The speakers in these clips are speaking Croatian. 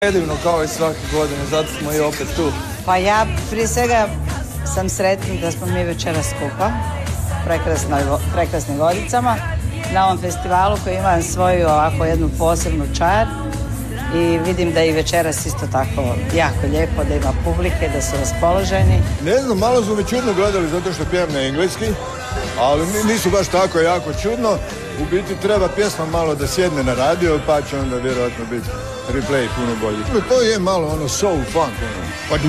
Predivno kao i svake godine, zato smo i opet tu. Pa ja prije svega sam sretna da smo mi večeras skupa, prekrasnim Vodicama, na ovom festivalu koji ima svoju ovako jednu posebnu čar i vidim da i večeras isto tako jako lijepo, da ima publike, da su raspoloženi. Ne znam, malo su me čudno gledali zato što pjevam na engleski, ali nisu baš tako jako čudno. U biti treba pjesma malo da sjedne na radio, pa će onda vjerojatno biti replay puno bolji. To je malo ono soul funk, ono.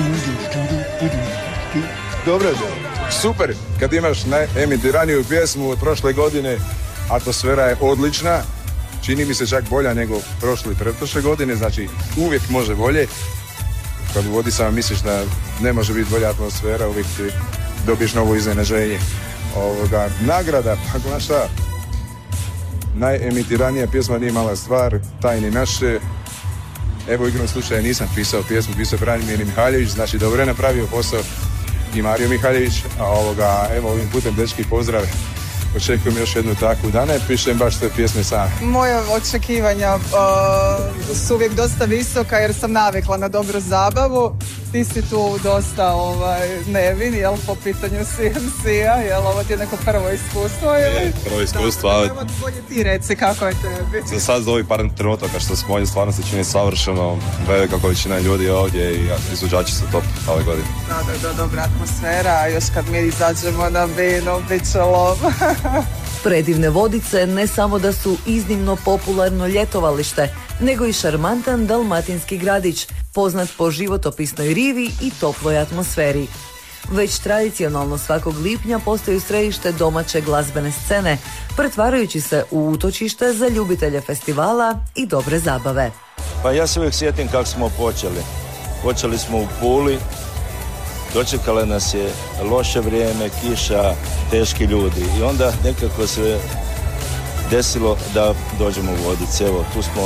Dobro je dobro. Super, kad imaš emitiraniju pjesmu od prošle godine, atmosfera je odlična, čini mi se čak bolja nego prošle i pretprošle godine, znači uvijek može bolje. Kad u Vodicama misliš da ne može biti bolja atmosfera, uvijek dobiješ novo iznenađenje. Nagrada, pa znaš šta, najemitiranija pjesma nije mala stvar, Tajni naše. Evo, igrom slučaja nisam pisao pjesmu, pisao Branimir Mihaljević, znači dobro je napravio posao i Mario Mihaljević, a evo ovim putem dečki pozdrav, očekujem još jednu takvu, da ne pišem baš sve pjesme sam. Moje očekivanja su uvijek dosta visoka jer sam navikla na dobru zabavu. Ti si tu dosta nevin, jel, po pitanju CMC-a, jel, ovo ti je neko prvo iskustvo, jel? Prvo iskustvo, ali... Bolje ti reci kako je tebi. Za sad za ovih par trenutaka što smo ovdje stvarno se čini savršeno, velika količina ljudi ovdje i izvođači su top ove godine. Da, dobra atmosfera, a još kad mi izađemo na vino, bit će lov. Predivne Vodice ne samo da su iznimno popularno ljetovalište, nego i šarmantan dalmatinski gradić, poznat po životopisnoj rivi i toploj atmosferi. Već tradicionalno svakog lipnja postaju središte domaće glazbene scene, pretvarajući se u utočište za ljubitelje festivala i dobre zabave. Pa ja se uvijek sjetim kako smo počeli. Počeli smo u Puli, dočekale nas je loše vrijeme, kiša, teški ljudi i onda nekako se desilo da dođemo u Vodice. Evo, tu smo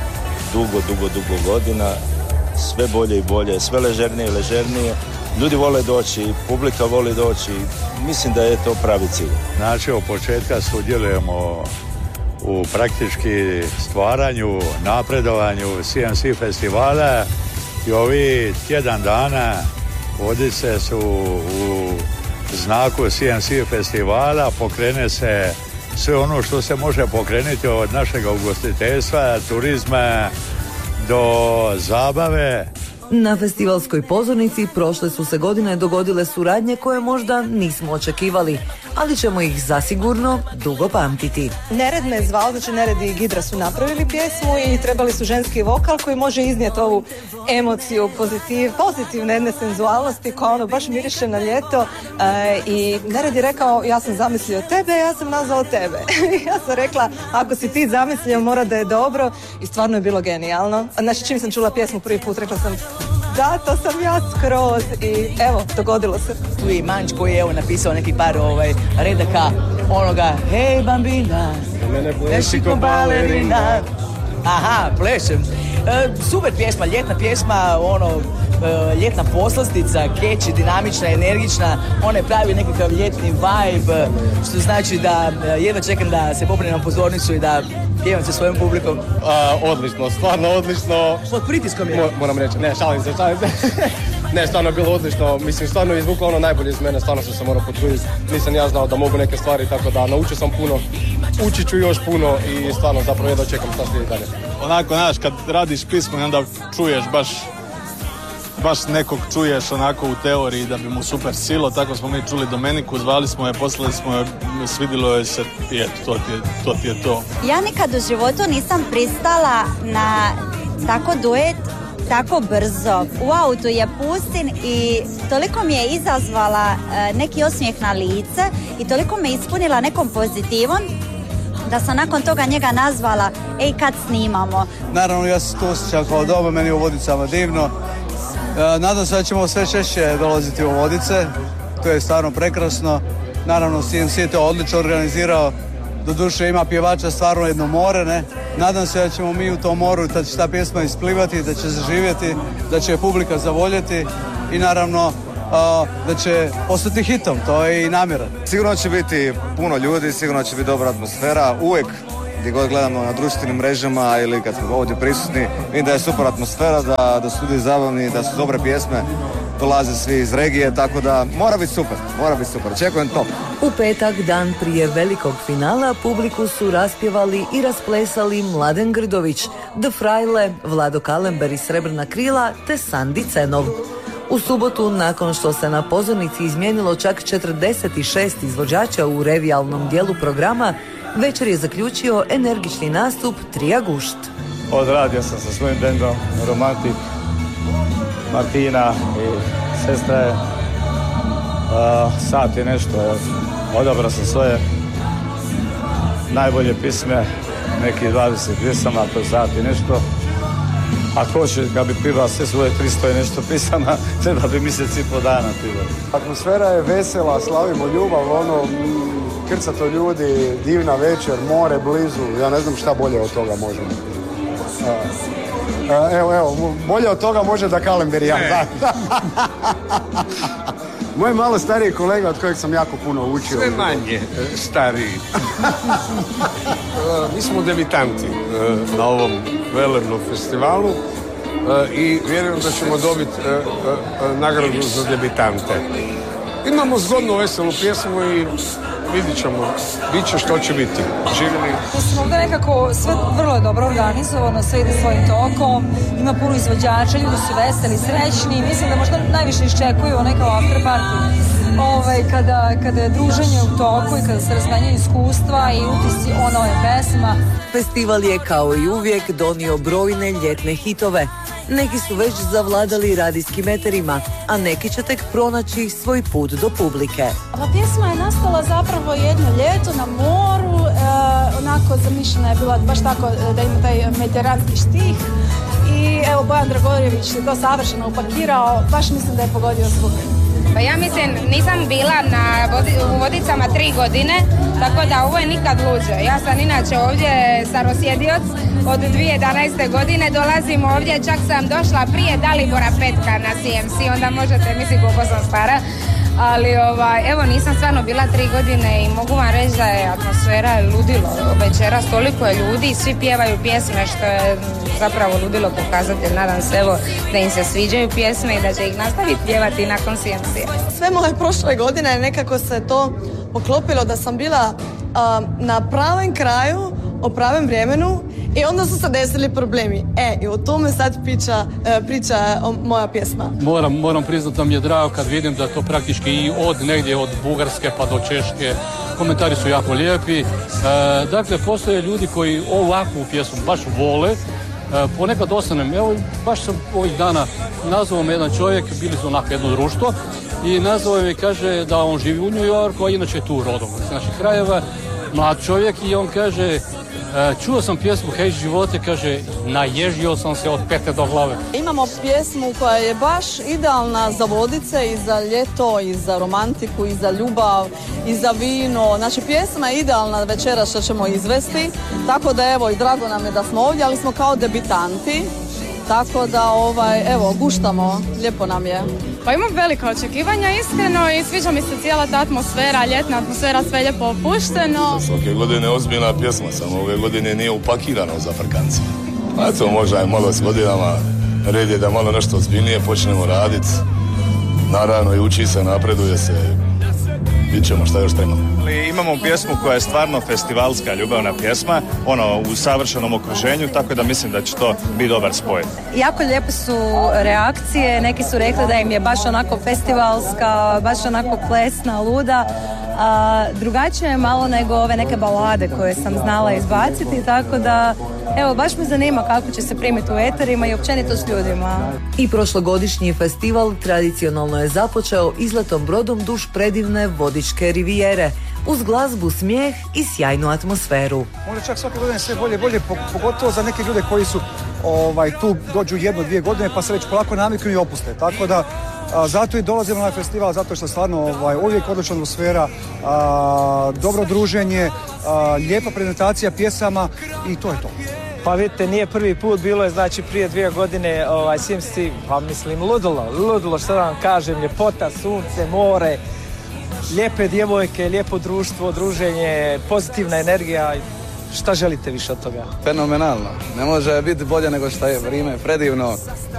dugo godina, sve bolje i bolje, sve ležernije i ležernije. Ljudi vole doći, publika voli doći, mislim da je to pravi cilj. Znači, od početka sudjelujemo u praktički stvaranju, napredovanju CMC festivala i ovi tjedan dana Vodice su u znaku CMC festivala, pokrene se sve ono što se može pokrenuti od našeg ugostiteljstva, turizma do zabave. Na festivalskoj pozornici prošle su se godine dogodile suradnje koje možda nismo očekivali, ali ćemo ih zasigurno dugo pamtiti. Nered me zvao, znači Nered i Gidra su napravili pjesmu i trebali su ženski vokal koji može iznijeti ovu emociju, pozitivne jedne senzualnosti koja ono baš miriše na ljeto i Nered je rekao ja sam zamislio tebe, ja sam nazvao tebe. Ja sam rekla ako si ti zamislio mora da je dobro i stvarno je bilo genijalno. Znači čim sam čula pjesmu prvi put rekla sam da, to sam ja skroz i evo, dogodilo se. Tu je Manč koji je napisao neki par redaka onoga hej bambina, pleši ko balerina. Aha, plešem. Super pjesma, ljetna pjesma, ljetna poslastica, catchy, dinamična, energična, ona pravi nekakav ljetni vibe, što znači da jedva čekam da se popne na pozornicu i da pjevam sa svojom publikom. Odlično, stvarno odlično. Pod pritiskom je. Moram reći, ne, šalim se. Ne, stvarno je bilo odlično, mislim, stvarno je izvuklo ono najbolje iz mene, stvarno sam se morao potruditi. Nisam ja znao da mogu neke stvari, tako da naučio sam puno, učit ću još puno i stvarno zapravo jedva čekam šta slijedi dalje. Onako, znaš, kad radiš pismo i onda čuješ baš nekog čuješ onako u teoriji da bi mu super silo, tako smo mi čuli Domeniku, zvali smo je, poslali smo je, svidilo je se i eto, to ti je to. Ja nikad u životu nisam pristala na tako duet, tako brzo. U autu je pustim i toliko mi je izazvala neki osmijeh na lice i toliko me ispunila nekom pozitivom da sam nakon toga njega nazvala ej kad snimamo. Naravno ja se to osjećam kao doma, meni je u Vodicama divno. Nadam se da ćemo sve češće dolaziti u Vodice, to je stvarno prekrasno. Naravno CMC je to odlično organizirao, doduše ima pjevača stvarno jedno more, ne? Nadam se da ćemo mi u tom moru, da će ta pjesma isplivati, da će zaživjeti, da će publika zavoljeti i naravno da će ostati hitom, to je i namjera. Sigurno će biti puno ljudi, sigurno će biti dobra atmosfera, uvijek gdje god gledamo na društvenim mrežama ili kad smo ovdje prisutni, vidim da je super atmosfera, da su ljudi zabavni, da su dobre pjesme, dolaze svi iz regije, tako da mora biti super, očekujem to. U petak, dan prije velikog finala, publiku su raspjevali i rasplesali Mladen Grdović, The Frajle, Vlado Kalember i Srebrna krila te Sandi Cenov. U subotu, nakon što se na pozornici izmijenilo čak 46 izvođača u revijalnom dijelu programa, večer je zaključio energični nastup Trija Gušt. Odradio sam sa svojim bendom Romantik, Martina i sestre. Sat i nešto, odabrao sam svoje najbolje pisme, neki 20 pisama, to sat i nešto. Ako hoće, kad bi pivao sve svoje 300 i nešto pisama, treba bi mjesec i po dana pivao. Atmosfera je vesela, slavimo ljubav, krcato ljudi, divna večer, more blizu, ja ne znam šta bolje od toga može. Evo, bolje od toga može da Kalember ja. Moj malo stariji kolega od kojeg sam jako puno učio. Sve manje stariji. Mi smo debitanti na ovom velebnom festivalu i vjerujem da ćemo dobiti nagradu za debitante. Imamo zgodnu veselu pjesmu i vidit ćemo, bit će što će biti. Živjeli. Mislim, ovdje nekako sve vrlo je dobro organizovano, sve ide svojim tokom, ima puno izvođača, ljudi su veseli, srećni, mislim da možda najviše iščekuju onaj kao after party. Kada je druženje u toku i kada se razmenjuju iskustva i utisci je pesma. Festival je kao i uvijek donio brojne ljetne hitove. Neki su već zavladali radijskim eterima, a neki će tek pronaći svoj put do publike. Ova pjesma je nastala zapravo jedno ljeto na moru, onako zamišljena je bila baš tako da ima taj mediteranski štih. I evo Bojan Dragorjević je to savršeno upakirao, baš mislim da je pogodio zvuk. Pa ja mislim, nisam bila u Vodicama 3 godine, tako da ovo je nikad luđe. Ja sam inače ovdje starosjedioc od 2011. godine, dolazim ovdje, čak sam došla prije Dalibora Petka na CMC, onda možete misliti koliko sam stara. Ali evo, nisam stvarno bila 3 godine i mogu vam reći da je atmosfera ludilo. Večeras toliko je ljudi, svi pjevaju pjesme, što je zapravo ludilo pokazatelj. Nadam se evo da im se sviđaju pjesme i da će ih nastaviti pjevati nakon CMC-a. Sve moje prošle godine nekako se to poklopilo da sam bila na pravom kraju, o pravem vremenu i onda su se desili problemi. I o tome sad priča moja pjesma. Moram priznati da mi je drago kad vidim da to praktički i negdje od Bugarske pa do Češke. Komentari su jako lijepi. Dakle, postoje ljudi koji ovakvu pjesmu baš vole. Ponekad ostanem, evo baš sam ovih dana nazvao me jedan čovjek, bili su onako jedno društvo i nazvao me i kaže da on živi u New Yorku, a inače tu rodom iz naših krajeva, mlad čovjek i on kaže čuo sam pjesmu Hej živote, kaže naježio sam se od pete do glave. Imamo pjesmu koja je baš idealna za Vodice i za ljeto i za romantiku i za ljubav i za vino. Znači pjesma je idealna večera što ćemo izvesti, tako da evo i drago nam je da smo ovdje, ali smo kao debitanti. Tako da, evo, guštamo, lijepo nam je. Pa imam velika očekivanja, iskreno, i sviđa mi se cijela ta atmosfera, ljetna atmosfera, sve lijepo opušteno. Svake godine ozbiljna pjesma, samo ove godine nije upakirana za frkanci. A to možda je malo s godinama, red je da malo nešto ozbiljnije počnemo raditi. Naravno i uči se, napreduje se, vidit ćemo šta još treba. Imamo pjesmu koja je stvarno festivalska ljubavna pjesma, u savršenom okruženju, tako da mislim da će to biti dobar spoj. Jako lijepe su reakcije, neki su rekli da im je baš onako festivalska, baš onako plesna, luda. Drugačije je malo nego ove neke balade koje sam znala izbaciti, tako da evo, baš me zanima kako će se primiti u eterima i općenito s ljudima. I prošlogodišnji festival tradicionalno je započeo izletom brodom duž predivne Vodičke rivijere, uz glazbu, smijeh i sjajnu atmosferu. Možda čak svake godine sve bolje, pogotovo za neke ljude koji su tu dođu 1-2 godine pa se već polako naviknu i opuste. Tako da zato i dolazimo na ovaj festival, zato što je stvarno uvijek odlična atmosfera, dobro druženje, lijepa prezentacija pjesama i to je to. Pa vidite, nije prvi put, bilo je znači prije 2 godine CMC, pa mislim ludilo, što da vam kažem, ljepota, sunce, more, lijepe djevojke, lijepo društvo, druženje, pozitivna energija. Šta želite više od toga? Fenomenalno. Ne može biti bolje nego što je. Vrijeme je predivno.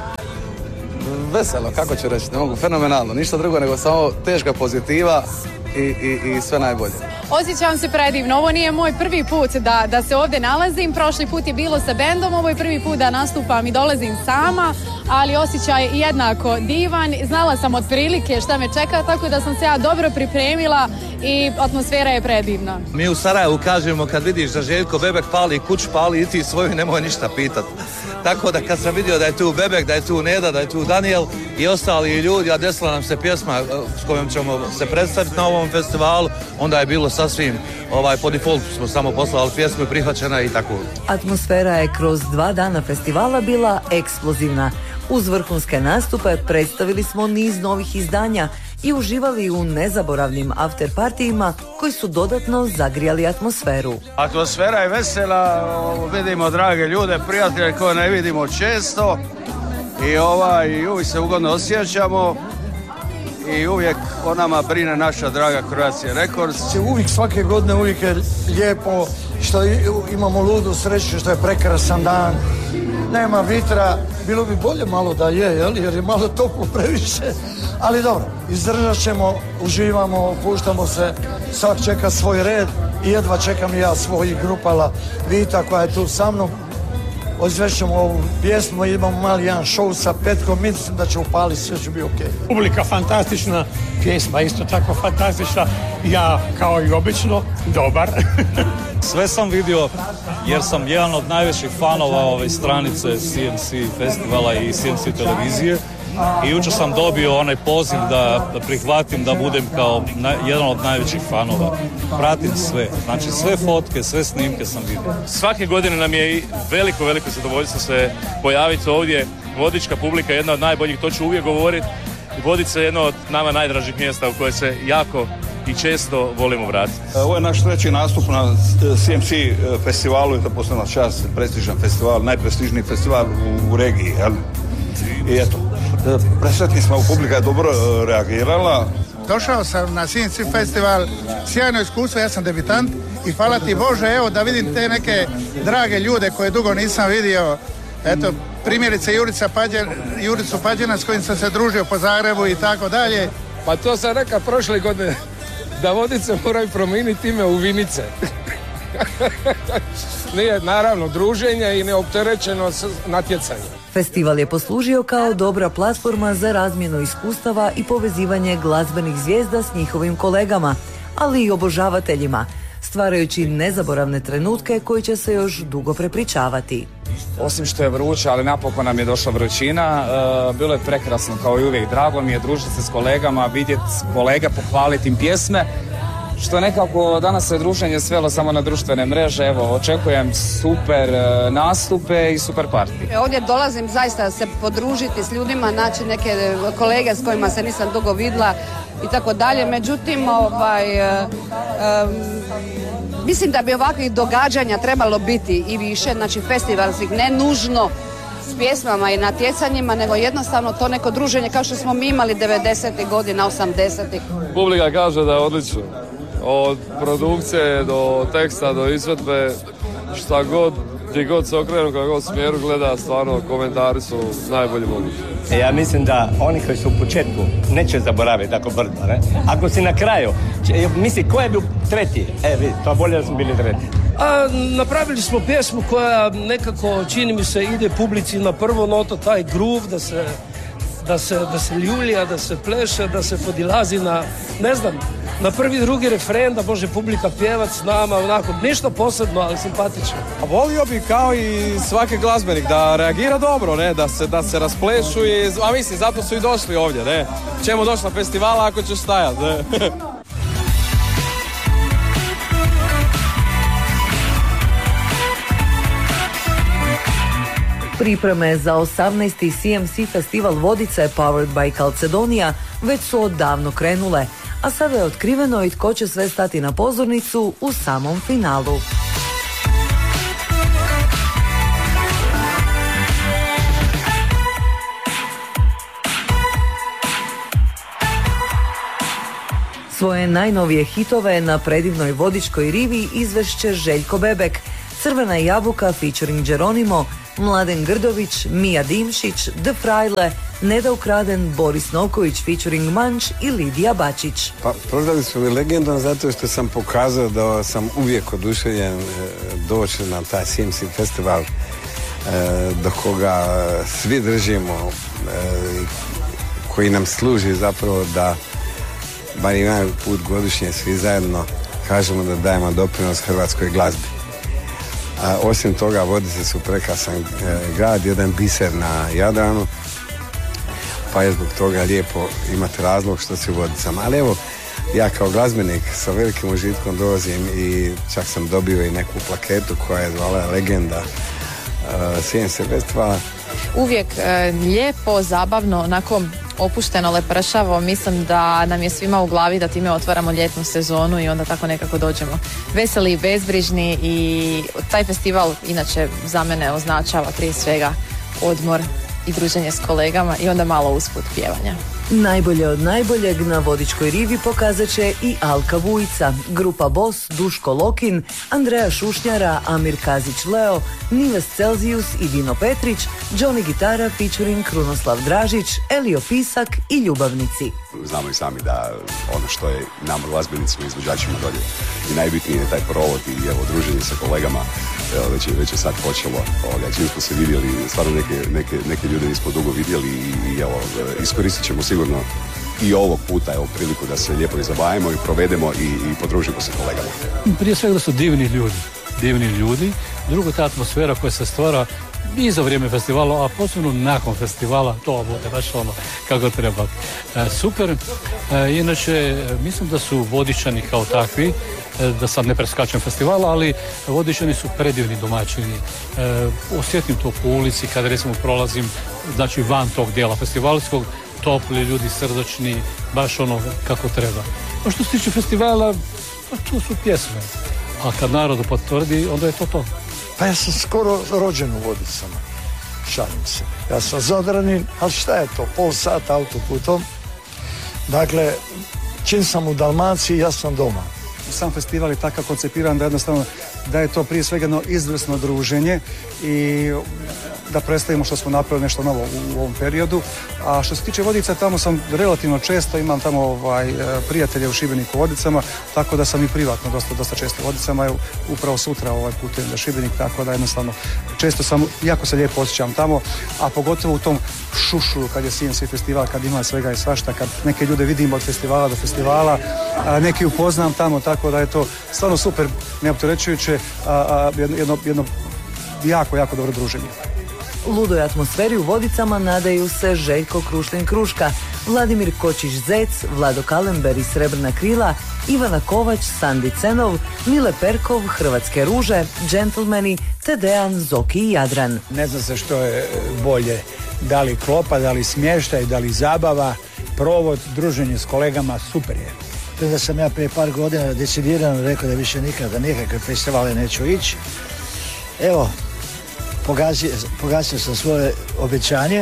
Veselo, kako ću reći, ne mogu, fenomenalno. Ništa drugo nego samo teška pozitiva i sve najbolje. Osjećam se predivno. Ovo nije moj prvi put da se ovdje nalazim. Prošli put je bilo sa bendom, ovo je prvi put da nastupam i dolazim sama, ali osjećaj je jednako divan. Znala sam otprilike šta me čeka, tako da sam se ja dobro pripremila i atmosfera je predivna. Mi u Sarajevu kažemo kad vidiš da Željko Bebek pali kuću, pali i ti svoju, nemoj ništa pitat. Tako da kad sam vidio da je tu Bebek, da je tu Neda, da je tu Daniel i ostali ljudi, a desila nam se pjesma s kojom ćemo se predstaviti na ovom festivalu, onda je bilo sasvim po defaultu smo samo poslali pjesmu i prihvaćena i tako. Atmosfera je kroz 2 dana festivala bila eksplozivna. Uz vrhunske nastupe predstavili smo niz novih izdanja i uživali u nezaboravnim after partijima koji su dodatno zagrijali atmosferu. Atmosfera je vesela, vidimo drage ljude, prijatelje koje ne vidimo često i uvijek se ugodno osjećamo i uvijek o nama brine naša draga Croatia Records. Uvijek svake godine uvijek je lijepo što imamo ludu sreću, što je prekrasan dan, nema vitra, bilo bi bolje malo da je, jer je malo toplo previše, ali dobro, izdržat ćemo, uživamo, puštamo se, svak čeka svoj red i jedva čekam i ja svojih grupala Vita koja je tu sa mnom. Izvešćemo ovu pjesmu, imamo mali jedan show sa Petkom, mislim da će upaliti, sve će biti okej. Publika fantastična, pjesma isto tako fantastična, ja kao i obično dobar. Sve sam vidio jer sam jedan od najvećih fanova ove stranice CMC festivala i CMC televizije i jučer sam dobio onaj poziv da prihvatim da budem kao jedan od najvećih fanova. Pratim sve, znači sve fotke, sve snimke sam vidio. Svake godine nam je veliko zadovoljstvo se pojaviti ovdje. Vodička publika je jedna od najboljih, to ću uvijek govoriti. Vodica je jedno od nama najdražih mjesta u koje se jako i često volimo vratiti. Ovo je naš treći nastup na CMC festivalu i to posebna čast, prestižan festival, najprestižniji festival u regiji. Jel? I eto, presretni smo, publika je dobro reagirala. Došao sam na CMC festival, sjajno iskustvo, ja sam debitant i hvala ti Bože, evo da vidim te neke drage ljude koje dugo nisam vidio. Eto, primjerice Juricu Pađena s kojim sam se družio po Zagrebu i tako dalje. Pa to sam rekao prošle godine, da Vodice moraju promijeniti ime u Vinice. Nije naravno druženje i neopterećeno natjecanje. Festival je poslužio kao dobra platforma za razmjenu iskustava i povezivanje glazbenih zvijezda s njihovim kolegama, ali i obožavateljima, stvarajući nezaboravne trenutke koji će se još dugo prepričavati. Osim što je vruće, ali napokon nam je došla vrućina, bilo je prekrasno kao i uvijek. Drago mi je družiti se s kolegama, vidjeti kolege, pohvaliti im pjesme, što nekako danas se druženje svelo samo na društvene mreže. Evo, očekujem super nastupe i super partije. Ovdje dolazim zaista se podružiti s ljudima, naći neke kolege s kojima se nisam dugo vidjela i tako dalje. Međutim, mislim da bi ovakvih događanja trebalo biti i više, znači festivalskih, ne nužno s pjesmama i natjecanjima, nego jednostavno to neko druženje kao što smo mi imali 90. godina, 80. Publika kaže da je odlično. Od produkcije do teksta do izvedbe, šta god, gdje god se okrenu, kako god smjeru gleda, stvarno komentari su najbolji mogući. Ja mislim da oni koji su u početku neće zaboraviti tako brdo, ne? Ako si na kraju, misli ko je bio treti? Vidi, to bolje da smo bili treti. Napravili smo pjesmu koja nekako, čini mi se, ide publici na prvo noto, taj groove, da se ljulja, da se pleše, da se podilazi na, ne znam, na prvi, drugi refren, da može publika pjevat s nama, onako, ništa posebno, ali simpatično. A volio bi kao i svaki glazbenik da reagira dobro, ne, da se rasplešu a mislim, zato su i došli ovdje, ne. Čemu doći na festivala ako ćeš stajat, ne. Pripreme za 18. CMC festival Vodice Powered by Calcedonia već su odavno krenule, a sada je otkriveno i tko će sve stati na pozornicu u samom finalu. Svoje najnovije hitove na predivnoj vodičkoj rivi izvešće Željko Bebek, Crvena jabuka featuring Geronimo, Mladen Grdović, Mija Dimšić, The Frajle, Neda Ukraden, Boris Novković featuring Manč i Lidija Bačić. Pa, prozvali su mi legendom zato što sam pokazao da sam uvijek oduševljen doći na taj CMC festival do koga svi držimo, koji nam služi zapravo da bar jedan put godišnje svi zajedno kažemo da dajemo doprinos hrvatskoj glazbi. Osim toga, Vodice su prekrasan grad, jedan biser na Jadranu, pa je zbog toga lijepo imati razlog što si u Vodicama. Ali evo, ja kao glazbenik sa velikim užitkom dolazim i čak sam dobio i neku plaketu koja je zvala Legenda CMC festivala. Uvijek lijepo, zabavno, onako opušteno, lepršavo. Mislim da nam je svima u glavi da time otvaramo ljetnu sezonu i onda tako nekako dođemo veseli i bezbrižni, i taj festival inače za mene označava prije svega odmor i druženje s kolegama i onda malo usput pjevanja. Najbolje od najboljeg na vodičkoj rivi pokazat će i Alka Vujica, grupa Bos, Duško Lokin, Andreja Šušnjara, Amir Kazić Leo, Nives Celzijus i Dino Petrić, Johnny Gitara featuring Krunoslav Dražić, Elio Pisak i Ljubavnici. Znamo i sami da ono što je nama glazbenicima i izvođačima dolje i najbitnije je taj provod i evo druženje sa kolegama. Već je sad počelo, čim smo se vidjeli, stvarno neke ljude nismo dugo vidjeli i evo, iskoristit ćemo sigurno i ovog puta priliku da se lijepo izabavimo i provedemo i podružimo se kolegama. Prije svega da su divni ljudi, drugo ta atmosfera koja se stvara i za vrijeme festivala, a posebno nakon festivala, to bude baš ono kako treba. Super. Inače, mislim da su Vodičani kao takvi, da sad ne preskačem festivala, ali Vodičani su predivni domaćini. Osjetim to po ulici kada recimo prolazim, znači van tog dijela festivalskog, topli ljudi, srdačni, baš ono kako treba. A što se tiče festivala, to su pjesme. A kad narodu potvrdi, onda je to. Pa ja sam skoro rođen u Vodicama, šalim se. Ja sam Zadranin, ali šta je to, pol sata autoputom. Dakle, čim sam u Dalmaciji, ja sam doma. Sam festival je tako koncipiran da jednostavno da je to prije svega jedno izvrsno druženje i da predstavimo što smo napravili nešto novo u ovom periodu. A što se tiče Vodica, tamo sam relativno često, imam tamo prijatelje u Šibeniku u Vodicama, tako da sam i privatno dosta često u Vodicama. Evo, upravo sutra putujem za Šibenik, tako da jednostavno često sam, jako se lijepo osjećam tamo, a pogotovo u tom šušu kad je CMC festival, kad ima svega i svašta, kad neke ljude vidimo od festivala do festivala, neki upoznam tamo, tako da je to stvarno super, neopterećujuće, jedno jako dobro druženje. Ludoj atmosferi u Vodicama nadaju se Željko Krušlin Kruška, Vladimir Kočić Zec, Vlado Kalember i Srebrna krila, Ivana Kovač, Sandi Cenov, Mile Perkov, Hrvatske ruže, Džentlmeni, te Dejan, Zoki i Jadran. Ne zna se što je bolje, da li klopa, da li smještaj, da li zabava, provod, druženje s kolegama, super je. Da sam ja prije par godina decidirano rekao da više nikada nikakve festivale neću ići. Evo, pogasio sam svoje obećanje,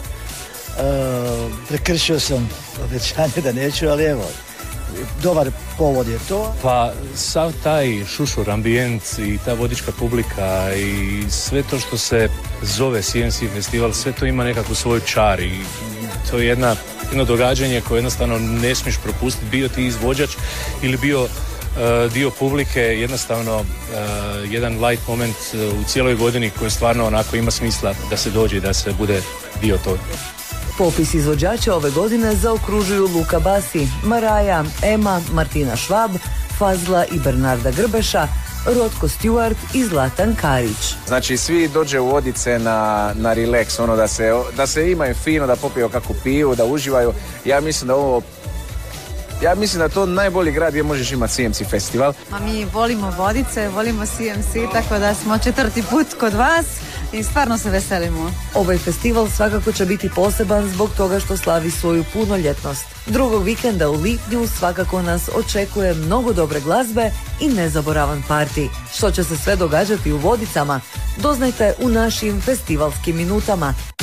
prekršio sam obećanje da neću, ali evo, dobar povod je to. Pa sav taj šušur ambijent i ta vodička publika i sve to što se zove CMC festival, sve to ima nekakvu svoju čar i to je jedno događanje koje jednostavno ne smiješ propustiti, bio ti izvođač ili bio dio publike, jednostavno jedan light moment u cijeloj godini koji stvarno onako ima smisla da se dođe i da se bude dio toga. Popis izvođača ove godine zaokružuju Luka Basi, Maraja, Ema, Martina Švab, Fazla i Bernarda Grbeša, Rotko Stewart i Zlatan Karić. Znači svi dođe u Vodice na relax, ono da se imaju fino, da popiju kakvu piju, da uživaju. Ja mislim da je to najbolji grad gdje možeš imati CMC festival. Mi volimo Vodice, volimo CMC, tako da smo 4. put kod vas i stvarno se veselimo. Ovaj festival svakako će biti poseban zbog toga što slavi svoju punoljetnost. Drugog vikenda u lipnju svakako nas očekuje mnogo dobre glazbe i nezaboravan parti. Što će se sve događati u Vodicama, doznajte u našim festivalskim minutama.